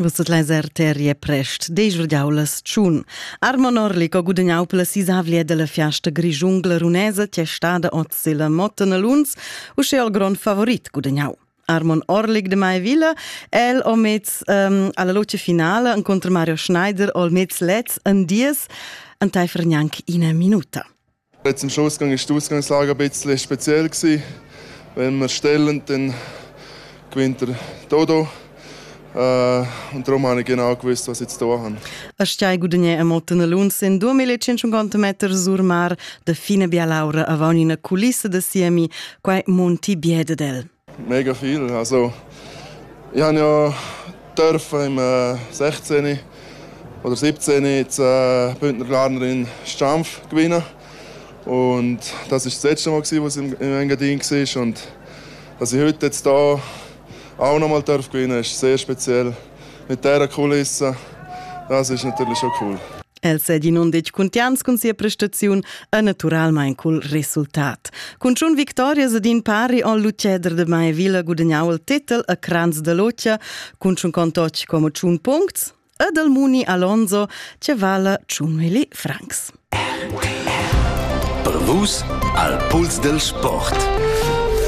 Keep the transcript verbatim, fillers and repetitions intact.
Vusset leiser terie prest, deix vergiaulas tschun. Armon Orlik ha gudagnau per la sisavlia della fiasta grigiungla runesa che è stada ozze la mottana luns, usce al gran favorit gudagnau. Armon Orlik de Mai Villa, el o mez um, alla luce finale, incontra Mario Schneider, o mez letz, en dies, en tai vergnanc in a minuta. Jetzt im Schlussgang ist die Ausgangslage ein bisschen speziell gewesen. Wenn wir stellen, dann gewinnt der Dodo. Uh, und darum habe ich genau gewusst, was ich jetzt hier habe. A stai gudagne a mottana luns in duemilacinquanta meter sur mar, de fine Bialaura avon in a culissa de siemi, quai Monti Biededel. Mega viel. Also, ich habe ja dürfen im äh, sechzehn oder siebzehn jetzt äh, Bündner Glarnerin Stampf gewinnen. Und das war das letzte Mal, wo es im, im Engadin war. Und dass ich heute jetzt hier auch noch mal gewinnen darf, ist sehr speziell. Mit dieser Kulisse, das ist natürlich schon cool. El sedi non dec contians con sia prestaziun a naturalmein col resultat. Con schon victorias ad in pari on luceder de Mai Villa gudagnau il titel a Kranz de Loccia, con schon contoc come tschun punkts, ed al Muni Alonso che vala tschun mili francs. Per vus al puls del sport.